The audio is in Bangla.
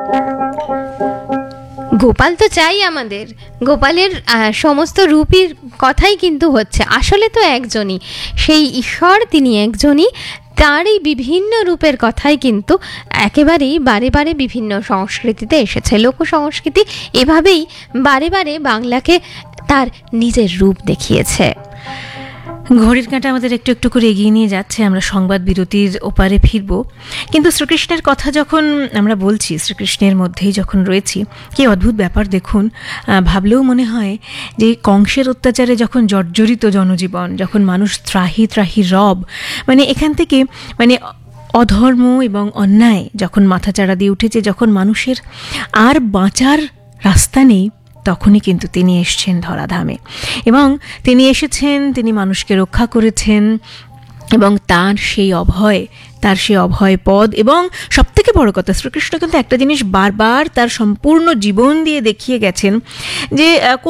গোপাল তো চাই আমাদের, গোপালের সমস্ত রূপের কথাই কিন্তু হচ্ছে, আসলে তো একজনই, সেই ঈশ্বর তিনি একজনই, তার এই বিভিন্ন রূপের কথাই কিন্তু একেবারেই বারে বারে বিভিন্ন সংস্কৃতিতে এসেছে। লোক সংস্কৃতি এভাবেই বারে বারে বাংলাকে তার নিজের রূপ দেখিয়েছে। ঘড়ির কাঁটা আমাদের একটু একটু করে এগিয়ে নিয়ে যাচ্ছে, আমরা সংবাদ বিরতির ওপারে ফিরব। কিন্তু শ্রীকৃষ্ণের কথা যখন আমরা বলছি, শ্রীকৃষ্ণের মধ্যেই যখন রয়েছি, কি অদ্ভুত ব্যাপার দেখুন। ভাবলেও মনে হয় যে কংসের অত্যাচারে যখন জর্জরিত জনজীবন, যখন মানুষ ত্রাহি ত্রাহি রব, মানে এখান থেকে মানে অধর্ম এবং অন্যায় যখন মাথাচাড়া দিয়ে উঠেছে, যখন মানুষের আর বাঁচার রাস্তা নেই, তখনই কিন্তু তিনি এসেছেন ধরাধামে, এবং তিনি এসেছেন, তিনি মানুষকে রক্ষা করেছেন, এবং তার সেই অভয় পদ। এবং সবথেকে বড় কথা, শ্রীকৃষ্ণ কিন্তু একটা জিনিস বারবার তার সম্পূর্ণ জীবন দিয়ে দেখিয়ে গেছেন যে